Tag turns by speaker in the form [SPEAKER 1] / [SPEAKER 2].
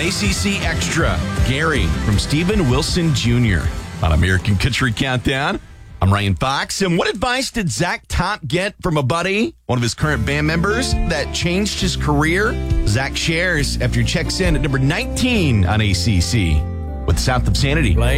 [SPEAKER 1] ACC Extra. Gary from Stephen Wilson Jr. on American Country Countdown. I'm Ryan Fox. And what advice did Zach Top get from a buddy, one of his current band members, that changed his career? Zach shares after he checks in at number 19 on ACC with South of Sanity.